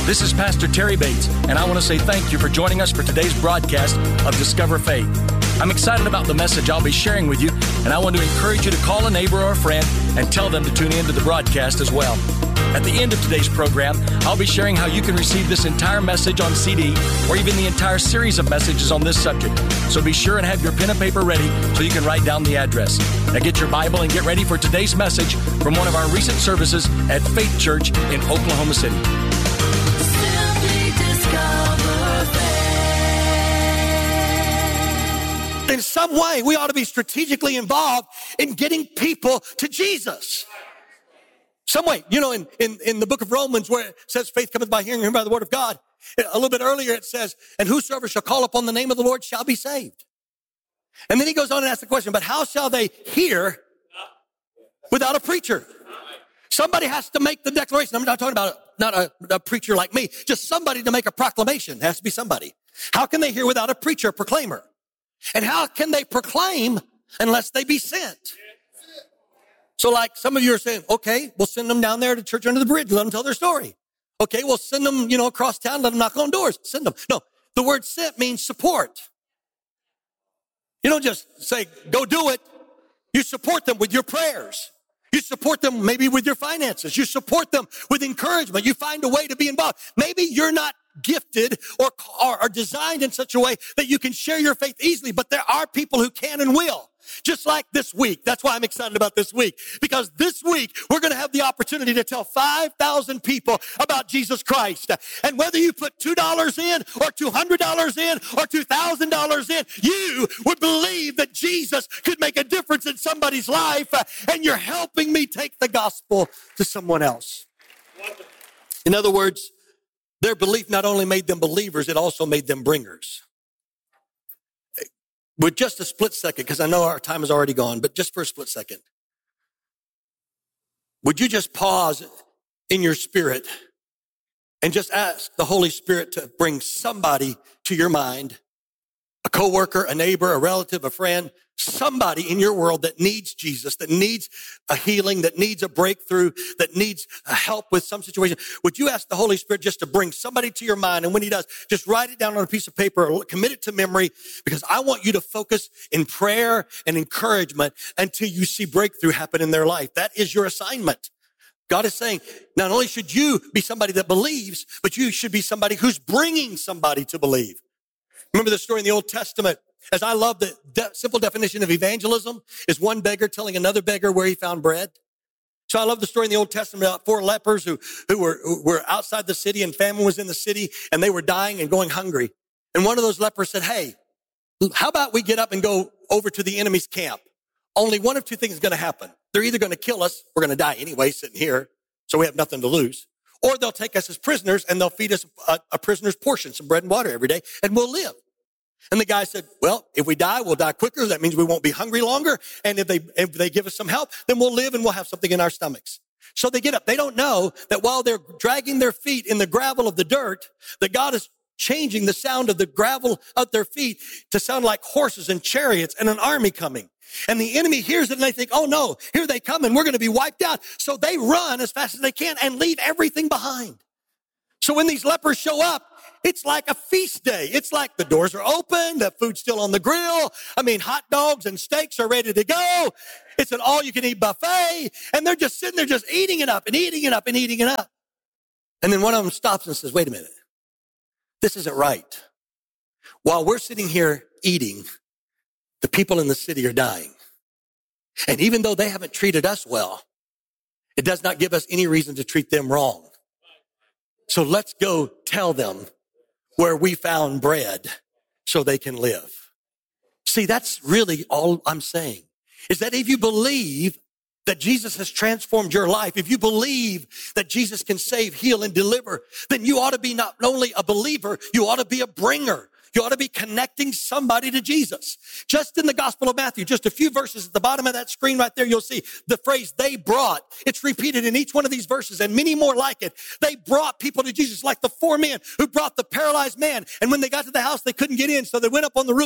This is Pastor Terry Bates, and I want to say thank you for joining us for today's broadcast of Discover Faith. I'm excited about the message I'll be sharing with you, and I want to encourage you to call a neighbor or a friend and tell them to tune in to the broadcast as well. At the end of today's program, I'll be sharing how you can receive this entire message on CD or even the entire series of messages on this subject. So be sure and have your pen and paper ready so you can write down the address. Now get your Bible and get ready for today's message from one of our recent services at Faith Church in Oklahoma City. In some way, we ought to be strategically involved in getting people to Jesus. Some way, you know, in the book of Romans where it says faith cometh by hearing by the word of God. A little bit earlier it says, and whosoever shall call upon the name of the Lord shall be saved. And then he goes on and asks the question, but how shall they hear without a preacher? Somebody has to make the declaration. I'm not talking about not a preacher like me, just somebody to make a proclamation. It has to be somebody. How can they hear without a preacher, a proclaimer? And how can they proclaim unless they be sent? So like some of you are saying, okay, we'll send them down there to church under the bridge. Let them tell their story. Okay, we'll send them, across town. Let them knock on doors. Send them. No, the word sent means support. You don't just say, go do it. You support them with your prayers. You support them maybe with your finances. You support them with encouragement. You find a way to be involved. Maybe you're not gifted or designed in such a way that you can share your faith easily, but there are people who can and will. Just like this week. That's why I'm excited about this week. Because this week, we're going to have the opportunity to tell 5,000 people about Jesus Christ. And whether you put $2 in or $200 in or $2,000 in, you would believe that Jesus could make a difference in somebody's life. And you're helping me take the gospel to someone else. In other words, their belief not only made them believers, it also made them bringers. With just a split second, because I know our time is already gone, but just for a split second, would you just pause in your spirit and just ask the Holy Spirit to bring somebody to your mind, a coworker, a neighbor, a relative, a friend, somebody in your world that needs Jesus, that needs a healing, that needs a breakthrough, that needs a help with some situation. Would you ask the Holy Spirit just to bring somebody to your mind? And when he does, just write it down on a piece of paper or commit it to memory, because I want you to focus in prayer and encouragement until you see breakthrough happen in their life. That is your assignment. God is saying, not only should you be somebody that believes, but you should be somebody who's bringing somebody to believe. Remember the story in the Old Testament? As I love the simple definition of evangelism is one beggar telling another beggar where he found bread. So I love the story in the Old Testament about 4 lepers who were outside the city and famine was in the city and they were dying and going hungry. And one of those lepers said, hey, how about we get up and go over to the enemy's camp? Only one of two things is going to happen. They're either going to kill us. We're going to die anyway sitting here. So we have nothing to lose. Or they'll take us as prisoners and they'll feed us a prisoner's portion, some bread and water every day, and we'll live. And the guy said, well, if we die, we'll die quicker. That means we won't be hungry longer. And if they give us some help, then we'll live and we'll have something in our stomachs. So they get up. They don't know that while they're dragging their feet in the gravel of the dirt, that God is changing the sound of the gravel of their feet to sound like horses and chariots and an army coming. And the enemy hears it and they think, oh no, here they come and we're going to be wiped out. So they run as fast as they can and leave everything behind. So when these lepers show up, it's like a feast day. It's like the doors are open, the food's still on the grill. Hot dogs and steaks are ready to go. It's an all-you-can-eat buffet. And they're just sitting there just eating it up and eating it up and eating it up. And then one of them stops and says, wait a minute. This isn't right. While we're sitting here eating, the people in the city are dying. And even though they haven't treated us well, it does not give us any reason to treat them wrong. So let's go tell them where we found bread so they can live. See, that's really all I'm saying, is that if you believe that Jesus has transformed your life, if you believe that Jesus can save, heal, and deliver, then you ought to be not only a believer, you ought to be a bringer. You ought to be connecting somebody to Jesus. Just in the Gospel of Matthew, just a few verses at the bottom of that screen right there, you'll see the phrase they brought. It's repeated in each one of these verses and many more like it. They brought people to Jesus, like the 4 men who brought the paralyzed man. And when they got to the house, they couldn't get in, so they went up on the roof